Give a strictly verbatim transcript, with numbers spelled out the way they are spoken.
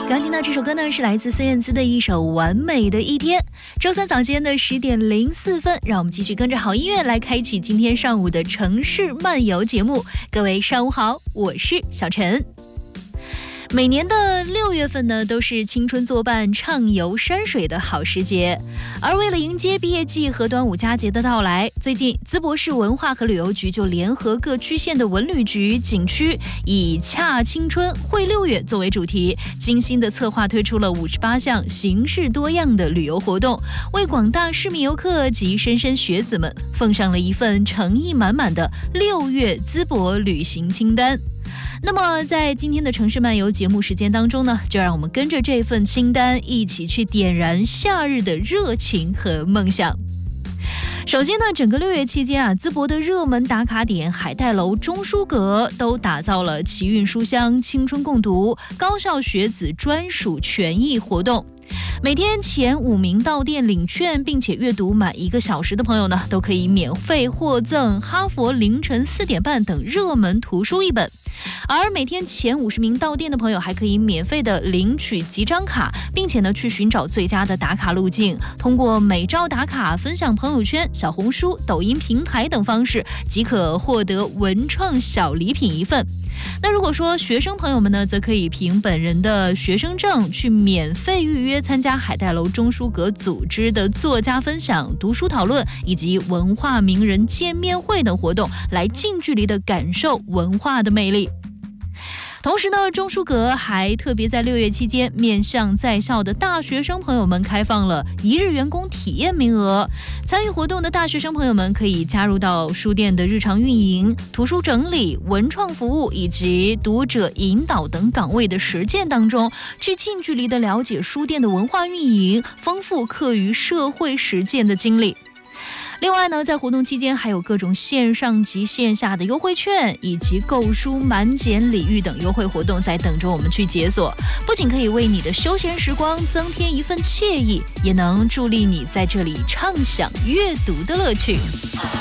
刚听到这首歌呢，是来自孙燕姿的一首《完美的一天》。周三早间的十点零四分，让我们继续跟着好音乐来开启今天上午的城市漫游节目。各位上午好，我是小陈。每年的六月份呢，都是青春作伴、畅游山水的好时节。而为了迎接毕业季和端午佳节的到来，最近淄博市文化和旅游局就联合各区县的文旅局、景区，以恰青春会六月作为主题，精心的策划推出了五十八项形式多样的旅游活动，为广大市民游客及莘莘学子们奉上了一份诚意满满的六月淄博旅行清单。那么在今天的城市漫游节目时间当中呢，就让我们跟着这份清单一起去点燃夏日的热情和梦想。首先呢，整个六月期间啊，淄博的热门打卡点海带楼、钟书阁都打造了奇韵书香、青春共读、高校学子专属权益活动。每天前五名到店领券并且阅读满一个小时的朋友呢，都可以免费获赠《哈佛凌晨四点半》等热门图书一本。而每天前五十名到店的朋友还可以免费的领取集章卡，并且呢去寻找最佳的打卡路径，通过每照打卡、分享朋友圈、小红书、抖音平台等方式，即可获得文创小礼品一份。那如果说学生朋友们呢，则可以凭本人的学生证去免费预约参加海带楼钟书阁组织的作家分享、读书讨论以及文化名人见面会等活动，来近距离的感受文化的魅力。同时呢，钟书阁还特别在六月期间面向在校的大学生朋友们开放了一日员工体验名额。参与活动的大学生朋友们可以加入到书店的日常运营、图书整理、文创服务以及读者引导等岗位的实践当中，去近距离的了解书店的文化运营，丰富课余社会实践的经历。另外呢，在活动期间还有各种线上及线下的优惠券，以及购书满减礼遇等优惠活动在等着我们去解锁。不仅可以为你的休闲时光增添一份惬意，也能助力你在这里畅享阅读的乐趣。